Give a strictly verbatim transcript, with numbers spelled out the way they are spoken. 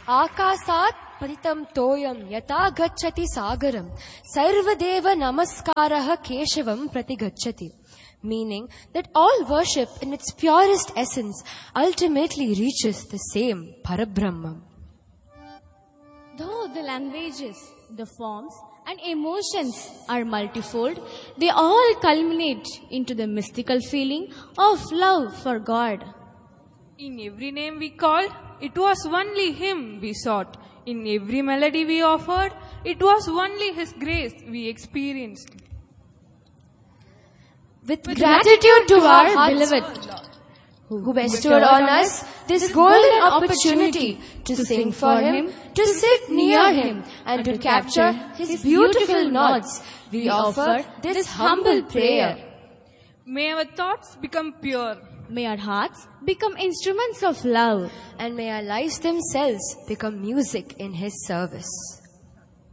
Akasat patitam toyam yata gacchati sagaram sarvadeva namaskaraha keshavam pratigacchati. Meaning that all worship in its purest essence ultimately reaches the same Parabrahman. Though the languages, the forms and emotions are multifold, they all culminate into the mystical feeling of love for God. In every name we called, it was only Him we sought. In every melody we offered, it was only His grace we experienced. With, With gratitude to our beloved, who bestowed on us this golden opportunity to sing for Him, to sit near Him, and to capture His beautiful nods, we offer this humble prayer. May our thoughts become pure. May our hearts become instruments of love. And may our lives themselves become music in His service.